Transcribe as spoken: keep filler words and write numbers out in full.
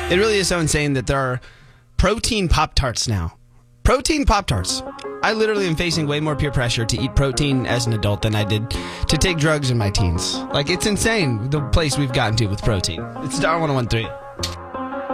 It really is so insane that there are protein Pop-Tarts now. Protein Pop-Tarts. I literally am facing way more peer pressure to eat protein as an adult than I did to take drugs in my teens. Like, it's insane the place we've gotten to with protein. It's Star one oh one three.